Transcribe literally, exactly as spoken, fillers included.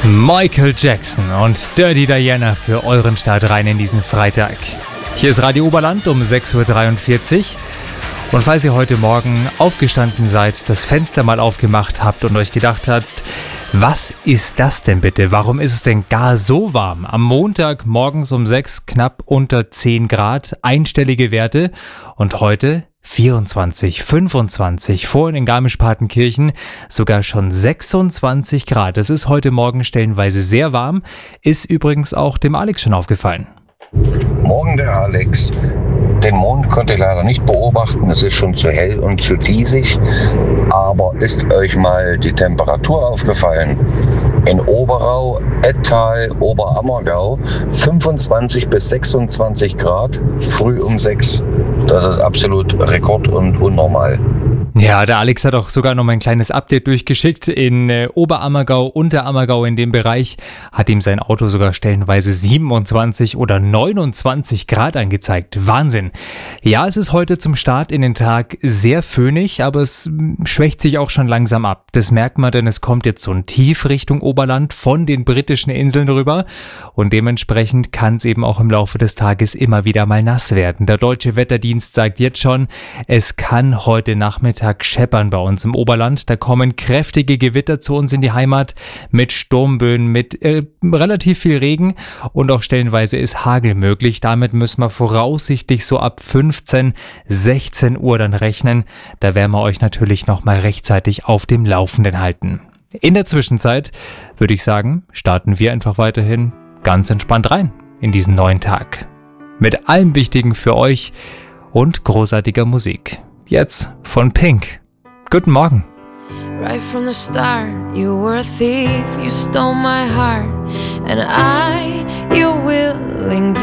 Michael Jackson und Dirty Diana für euren Start rein in diesen Freitag. Hier ist Radio Oberland um sechs Uhr dreiundvierzig. Und falls ihr heute Morgen aufgestanden seid, das Fenster mal aufgemacht habt und euch gedacht habt, was ist das denn bitte? Warum ist es denn gar so warm? Am Montag morgens um sechs knapp unter zehn Grad, einstellige Werte. Und heute vierundzwanzig, fünfundzwanzig, vorhin in Garmisch-Partenkirchen sogar schon sechsundzwanzig Grad. Es ist heute Morgen stellenweise sehr warm, ist übrigens auch dem Alex schon aufgefallen. Morgen der Alex. Den Mond konnte ich leider nicht beobachten, es ist schon zu hell und zu diesig. Aber ist euch mal die Temperatur aufgefallen? In Oberau, Ettal, Oberammergau fünfundzwanzig bis sechsundzwanzig Grad, früh um sechs. Das ist absolut Rekord und unnormal. Ja, der Alex hat auch sogar noch mal ein kleines Update durchgeschickt. In äh, Oberammergau, Unterammergau in dem Bereich hat ihm sein Auto sogar stellenweise siebenundzwanzig oder neunundzwanzig Grad angezeigt. Wahnsinn. Ja, es ist heute zum Start in den Tag sehr föhnig, aber es schwächt sich auch schon langsam ab. Das merkt man, denn es kommt jetzt so ein Tief Richtung Oberland von den britischen Inseln rüber und dementsprechend kann es eben auch im Laufe des Tages immer wieder mal nass werden. Der Deutsche Wetterdienst sagt jetzt schon, es kann heute Nachmittag scheppern bei uns im Oberland. Da kommen kräftige Gewitter zu uns in die Heimat mit Sturmböen, mit äh, relativ viel Regen und auch stellenweise ist Hagel möglich. Damit müssen wir voraussichtlich so ab fünfzehn, sechzehn Uhr dann rechnen. Da werden wir euch natürlich nochmal rechtzeitig auf dem Laufenden halten. In der Zwischenzeit würde ich sagen, starten wir einfach weiterhin ganz entspannt rein in diesen neuen Tag. Mit allem Wichtigen für euch und großartiger Musik. Jetzt von Pink. Guten Morgen. Right from the start, you were a thief, you stole my heart, and I, your willing